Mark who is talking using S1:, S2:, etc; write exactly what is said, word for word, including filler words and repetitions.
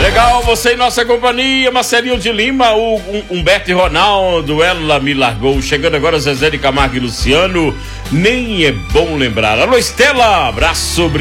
S1: Legal, você em nossa companhia, Marcelinho de Lima, o Humberto e Ronaldo, ela me largou. Chegando agora Zezé de Camargo e Luciano, nem é bom lembrar. Alô, Estela, abraço,